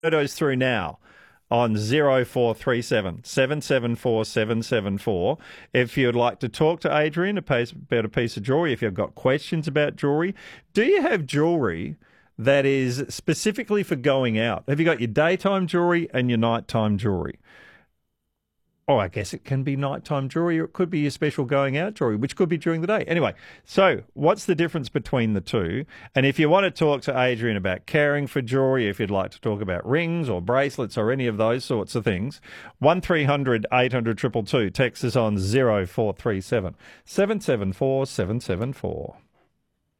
photos through now on 0437 774 774. If you'd like to talk to Adrian about a piece of jewellery, if you've got questions about jewellery, do you have jewellery that is specifically for going out? Have you got your daytime jewellery and your nighttime jewellery? Oh, I guess it can be nighttime jewellery, or it could be your special going out jewellery, which could be during the day. Anyway, so what's the difference between the two? And if you want to talk to Adrian about caring for jewellery, if you'd like to talk about rings or bracelets or any of those sorts of things, 1300 800 222. Text us on 0437 774 774.